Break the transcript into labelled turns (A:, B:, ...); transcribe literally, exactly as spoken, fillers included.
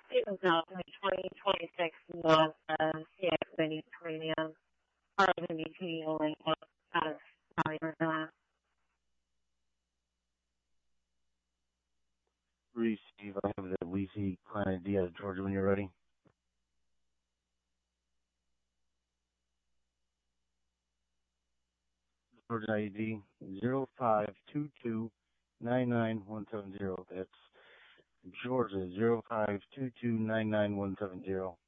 A: two thousand twenty twenty-six Mazda C X eighty Premium. R G B T only out of Arizona.
B: Receive. I have the Lisi Client I D out of Georgia when you're ready. Georgia I D zero five two two nine nine one seven zero. That's Georgia zero five two two nine nine one seven zero.